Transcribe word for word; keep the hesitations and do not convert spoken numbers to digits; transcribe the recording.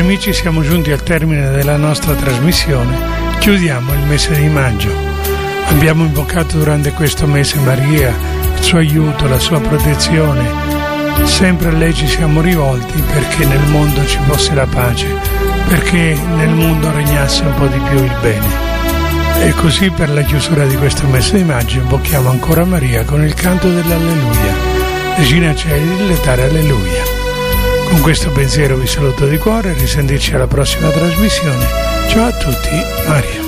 amici, siamo giunti al termine della nostra trasmissione. Chiudiamo il mese di maggio. Abbiamo invocato durante questo mese Maria, il suo aiuto, la sua protezione. Sempre a lei ci siamo rivolti perché nel mondo ci fosse la pace, perché nel mondo regnasse un po' di più il bene. E così per la chiusura di questo mese di maggio invochiamo ancora Maria con il canto dell'Alleluia. Regina Celi, dilletare Alleluia. Con questo pensiero vi saluto di cuore, risentirci alla prossima trasmissione. Ciao a tutti, Mario.